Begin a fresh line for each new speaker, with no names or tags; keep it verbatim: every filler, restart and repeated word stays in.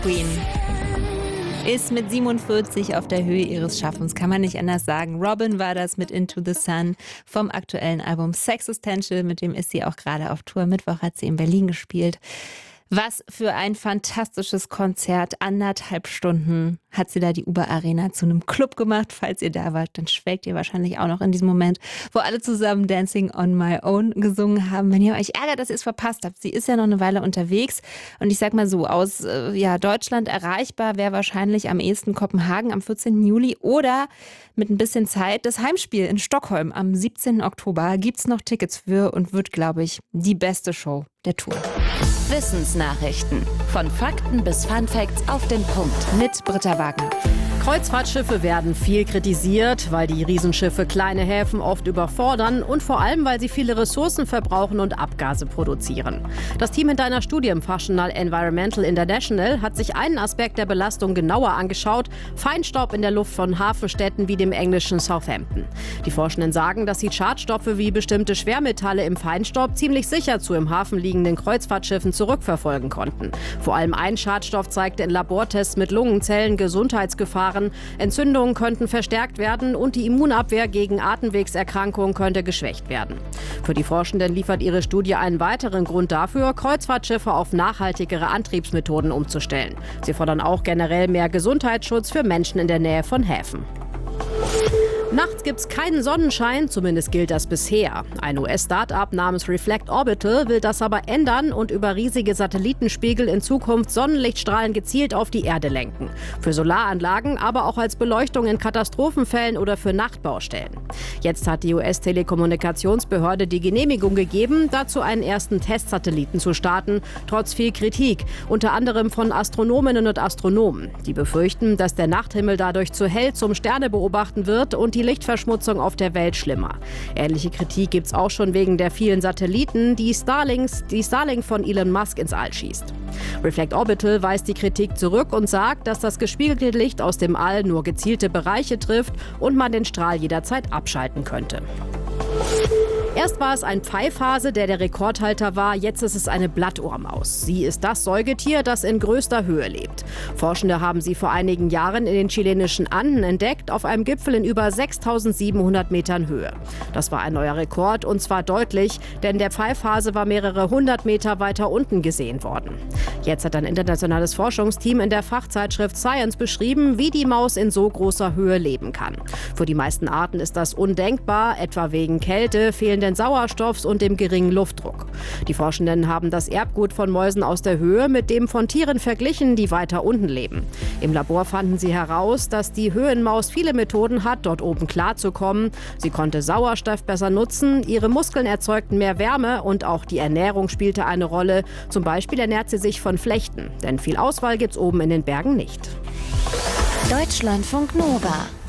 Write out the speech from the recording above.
Queen ist mit siebenundvierzig auf der Höhe ihres Schaffens, kann man nicht anders sagen. Robyn war das mit Into the Sun vom aktuellen Album Sexistential, mit dem ist sie auch gerade auf Tour. Mittwoch hat sie in Berlin gespielt. Was für ein fantastisches Konzert. Anderthalb Stunden hat sie da die Uber Arena zu einem Club gemacht. Falls ihr da wart, dann schwelgt ihr wahrscheinlich auch noch in diesem Moment, wo alle zusammen Dancing on My Own gesungen haben. Wenn ihr euch ärgert, dass ihr es verpasst habt, sie ist ja noch eine Weile unterwegs. Und ich sag mal so, aus äh, ja, Deutschland erreichbar wäre wahrscheinlich am ehesten Kopenhagen am vierzehnten Juli oder mit ein bisschen Zeit das Heimspiel in Stockholm am siebzehnten Oktober. Gibt's noch Tickets für und wird, glaube ich, die beste Show der Tour.
Wissensnachrichten. Von Fakten bis Funfacts auf den Punkt.
Mit Britta Wagner.
Kreuzfahrtschiffe werden viel kritisiert, weil die Riesenschiffe kleine Häfen oft überfordern und vor allem, weil sie viele Ressourcen verbrauchen und Abgase produzieren. Das Team hinter einer Studie im Fachjournal Environmental International hat sich einen Aspekt der Belastung genauer angeschaut: Feinstaub in der Luft von Hafenstädten wie dem englischen Southampton. Die Forschenden sagen, dass sie Schadstoffe wie bestimmte Schwermetalle im Feinstaub ziemlich sicher zu im Hafen liegenden Kreuzfahrtschiffen zurückverfolgen konnten. Vor allem ein Schadstoff zeigte in Labortests mit Lungenzellen Gesundheitsgefahren. Entzündungen könnten verstärkt werden und die Immunabwehr gegen Atemwegserkrankungen könnte geschwächt werden. Für die Forschenden liefert ihre Studie einen weiteren Grund dafür, Kreuzfahrtschiffe auf nachhaltigere Antriebsmethoden umzustellen. Sie fordern auch generell mehr Gesundheitsschutz für Menschen in der Nähe von Häfen. Nachts gibt's keinen Sonnenschein, zumindest gilt das bisher. Ein U S-Startup namens Reflect Orbital will das aber ändern und über riesige Satellitenspiegel in Zukunft Sonnenlichtstrahlen gezielt auf die Erde lenken. Für Solaranlagen, aber auch als Beleuchtung in Katastrophenfällen oder für Nachtbaustellen. Jetzt hat die U S-Telekommunikationsbehörde die Genehmigung gegeben, dazu einen ersten Testsatelliten zu starten, trotz viel Kritik, unter anderem von Astronominnen und Astronomen. Die befürchten, dass der Nachthimmel dadurch zu hell zum Sternebeobachten wird und die Die Lichtverschmutzung auf der Welt schlimmer. Ähnliche Kritik gibt es auch schon wegen der vielen Satelliten, die, Starlinks, die Starlink von Elon Musk ins All schießt. Reflect Orbital weist die Kritik zurück und sagt, dass das gespiegelte Licht aus dem All nur gezielte Bereiche trifft und man den Strahl jederzeit abschalten könnte. Erst war es ein Pfeifhase, der der Rekordhalter war, jetzt ist es eine Blattohrmaus. Sie ist das Säugetier, das in größter Höhe lebt. Forschende haben sie vor einigen Jahren in den chilenischen Anden entdeckt, auf einem Gipfel in über sechstausendsiebenhundert Metern Höhe. Das war ein neuer Rekord und zwar deutlich, denn der Pfeifhase war mehrere hundert Meter weiter unten gesehen worden. Jetzt hat ein internationales Forschungsteam in der Fachzeitschrift Science beschrieben, wie die Maus in so großer Höhe leben kann. Für die meisten Arten ist das undenkbar, etwa wegen Kälte, fehlenden Sauerstoffs und dem geringen Luftdruck. Die Forschenden haben das Erbgut von Mäusen aus der Höhe mit dem von Tieren verglichen, die weiter unten leben. Im Labor fanden sie heraus, dass die Höhenmaus viele Methoden hat, dort oben klarzukommen. Sie konnte Sauerstoff besser nutzen, ihre Muskeln erzeugten mehr Wärme und auch die Ernährung spielte eine Rolle. Zum Beispiel ernährt sie sich von Flechten, denn viel Auswahl gibt's oben in den Bergen nicht.
Deutschlandfunk Nova